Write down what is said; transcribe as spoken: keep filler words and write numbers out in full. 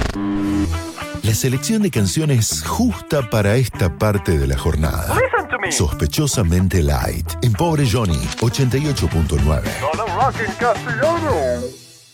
La selección de canciones justa para esta parte de la jornada. Sospechosamente light. En Pobre Johnny, ochenta y ocho punto nueve. Solo rock en castellano.